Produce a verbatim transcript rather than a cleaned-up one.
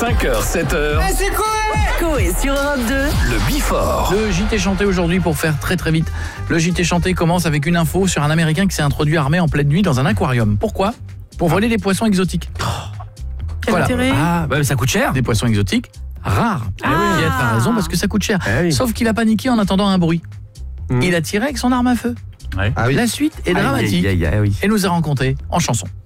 cinq heures, sept heures. Eh, c'est quoi? Coé sur Europe deux. Le Before. Le J T chanté aujourd'hui pour faire très très vite. Le J T chanté commence avec une info sur un Américain qui s'est introduit armé en pleine nuit dans un aquarium. Pourquoi? Pour voler des poissons exotiques. Quel intérêt? Ah, bah, ça coûte cher. Des poissons exotiques rares. Ah. Juliette a raison parce que ça coûte cher. Ah oui. Sauf qu'il a paniqué en attendant un bruit. Mm. Il a tiré avec son arme à feu. Ah oui. La suite est dramatique Aïe, aïe, aïe, aïe, oui. et nous a raconté en chanson.